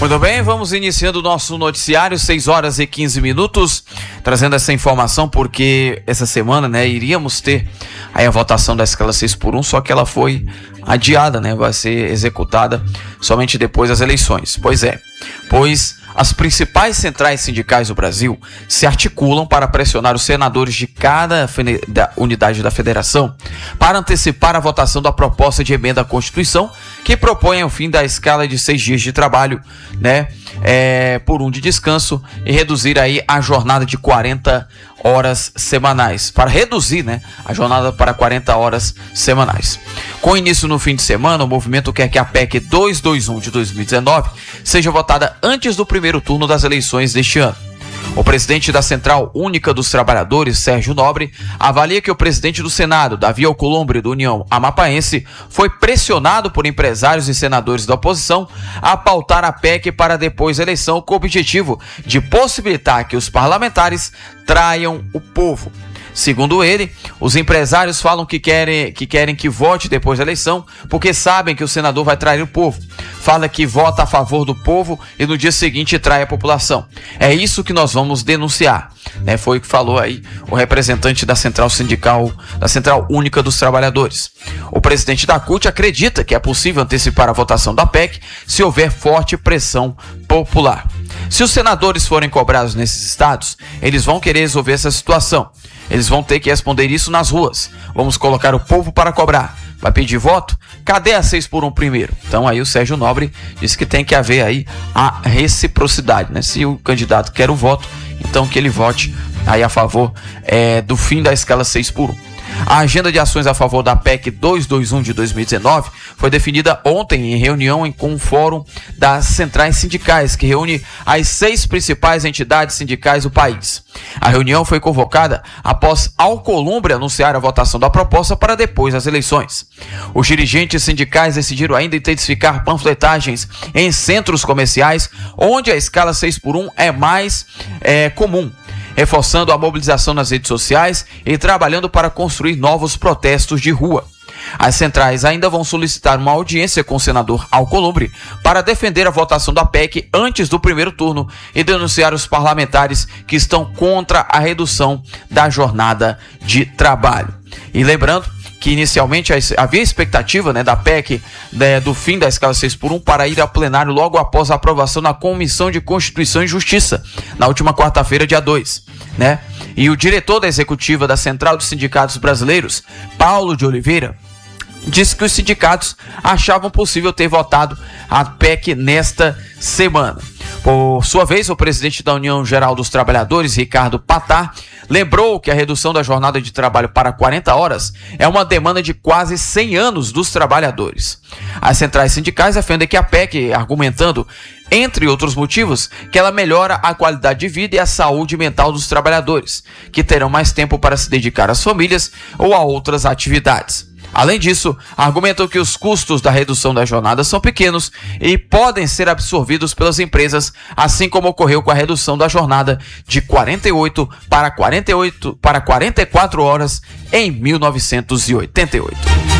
Muito bem, vamos iniciando o nosso noticiário, 6 horas e 15 minutos, trazendo essa informação porque essa semana, né, iríamos ter aí a votação da escala 6x1, só que ela foi adiada, né, vai ser executada somente depois das eleições. Pois as principais centrais sindicais do Brasil se articulam para pressionar os senadores de cada unidade da federação para antecipar a votação da proposta de emenda à Constituição que propõe o fim da escala de 6 dias de trabalho, né, por 1 de descanso e reduzir aí a jornada de 40 horas semanais, para reduzir, né, a jornada para 40 horas semanais. Com início no fim de semana, o movimento quer que a PEC 221 de 2019 seja votada antes do primeiro turno das eleições deste ano. O presidente da Central Única dos Trabalhadores, Sérgio Nobre, avalia que o presidente do Senado, Davi Alcolumbre, do União Amapaense, foi pressionado por empresários e senadores da oposição a pautar a PEC para depois da eleição, com o objetivo de possibilitar que os parlamentares traiam o povo. Segundo ele, os empresários falam que querem que vote depois da eleição porque sabem que o senador vai trair o povo. Fala que vota a favor do povo e no dia seguinte trai a população. É isso que nós vamos denunciar, né? Foi o que falou aí o representante da Central Sindical, da Central Única dos Trabalhadores. O presidente da CUT acredita que é possível antecipar a votação da PEC se houver forte pressão popular. Se os senadores forem cobrados nesses estados, eles vão querer resolver essa situação. Eles vão ter que responder isso nas ruas. Vamos colocar o povo para cobrar. Vai pedir voto? Cadê a 6x1 primeiro? Então aí o Sérgio Nobre disse que tem que haver aí a reciprocidade, né? Se o candidato quer o voto, então que ele vote aí a favor do fim da escala 6x1. A agenda de ações a favor da PEC 221 de 2019 foi definida ontem em reunião com o Fórum das Centrais Sindicais, que reúne as 6 principais entidades sindicais do país. A reunião foi convocada após Alcolumbre anunciar a votação da proposta para depois das eleições. Os dirigentes sindicais decidiram ainda intensificar panfletagens em centros comerciais, onde a escala 6x1 é mais comum, reforçando a mobilização nas redes sociais e trabalhando para construir novos protestos de rua. As centrais ainda vão solicitar uma audiência com o senador Alcolumbre para defender a votação da PEC antes do primeiro turno e denunciar os parlamentares que estão contra a redução da jornada de trabalho. E lembrando que inicialmente havia expectativa, né, da PEC do fim da escala 6x1 para ir ao plenário logo após a aprovação na Comissão de Constituição e Justiça, na última quarta-feira, dia 2, né? E o diretor da executiva da Central dos Sindicatos Brasileiros, Paulo de Oliveira, disse que os sindicatos achavam possível ter votado a PEC nesta semana. Por sua vez, o presidente da União Geral dos Trabalhadores, Ricardo Pattar, lembrou que a redução da jornada de trabalho para 40 horas é uma demanda de quase 100 anos dos trabalhadores. As centrais sindicais defendem que a PEC, argumentando, entre outros motivos, que ela melhora a qualidade de vida e a saúde mental dos trabalhadores, que terão mais tempo para se dedicar às famílias ou a outras atividades. Além disso, argumentam que os custos da redução da jornada são pequenos e podem ser absorvidos pelas empresas, assim como ocorreu com a redução da jornada de 48 para 44 horas em 1988.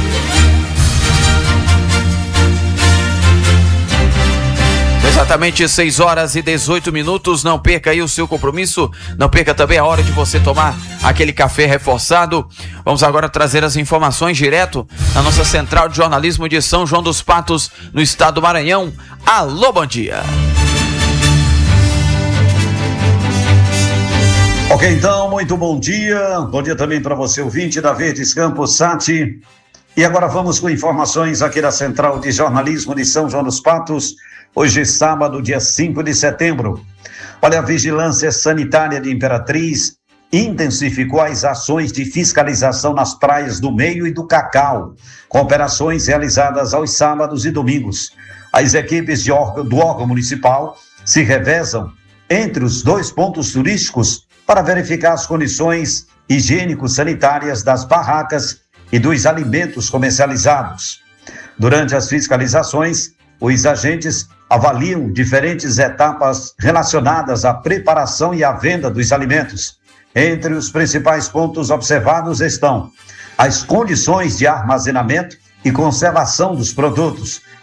Exatamente 6 horas e 18 minutos, não perca aí o seu compromisso, não perca também a hora de você tomar aquele café reforçado. Vamos agora trazer as informações direto na nossa Central de Jornalismo de São João dos Patos, no estado do Maranhão. Alô, bom dia! Ok, então, muito bom dia também para você, ouvinte da Verdes Campos Sati. E agora vamos com informações aqui da Central de Jornalismo de São João dos Patos. Hoje, sábado, dia 5 de setembro. Olha, a Vigilância Sanitária de Imperatriz intensificou as ações de fiscalização nas praias do Meio e do Cacau, com operações realizadas aos sábados e domingos. As equipes do órgão municipal se revezam entre os 2 pontos turísticos para verificar as condições higiênico-sanitárias das barracas e dos alimentos comercializados. Durante as fiscalizações, os agentes avaliam diferentes etapas relacionadas à preparação e à venda dos alimentos. Entre os principais pontos observados estão as condições de armazenamento e conservação dos produtos,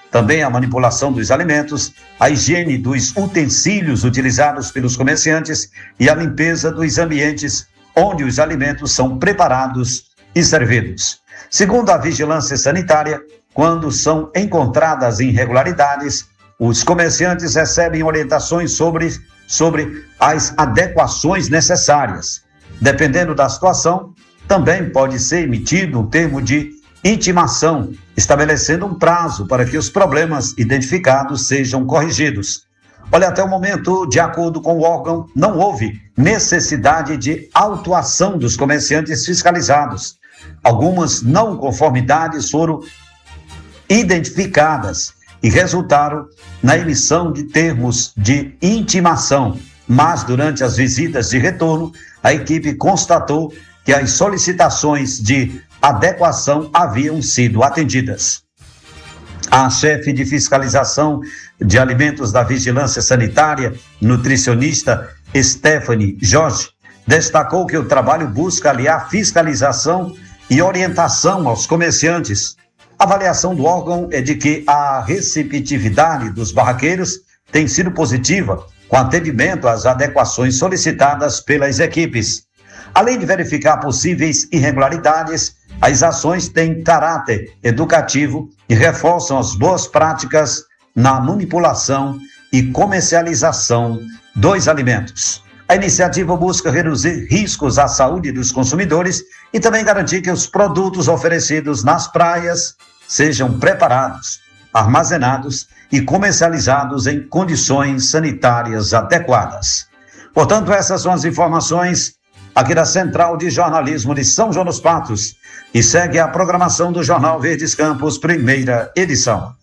também a manipulação dos alimentos, a higiene dos utensílios utilizados pelos comerciantes e a limpeza dos ambientes onde os alimentos são preparados e servidos. Segundo a Vigilância Sanitária, quando são encontradas irregularidades, os comerciantes recebem orientações sobre as adequações necessárias. Dependendo da situação, também pode ser emitido um termo de intimação, estabelecendo um prazo para que os problemas identificados sejam corrigidos. Olha, até o momento, de acordo com o órgão, não houve necessidade de autuação dos comerciantes fiscalizados. Algumas não conformidades foram identificadas e resultaram na emissão de termos de intimação, mas durante as visitas de retorno, a equipe constatou que as solicitações de adequação haviam sido atendidas. A chefe de fiscalização de alimentos da Vigilância Sanitária, nutricionista Stephanie Jorge, destacou que o trabalho busca aliar fiscalização e orientação aos comerciantes. A avaliação do órgão é de que a receptividade dos barraqueiros tem sido positiva, com atendimento às adequações solicitadas pelas equipes. Além de verificar possíveis irregularidades, as ações têm caráter educativo e reforçam as boas práticas na manipulação e comercialização dos alimentos. A iniciativa busca reduzir riscos à saúde dos consumidores e também garantir que os produtos oferecidos nas praias sejam preparados, armazenados e comercializados em condições sanitárias adequadas. Portanto, essas são as informações aqui da Central de Jornalismo de São João dos Patos, e segue a programação do Jornal Verdes Campos, primeira edição.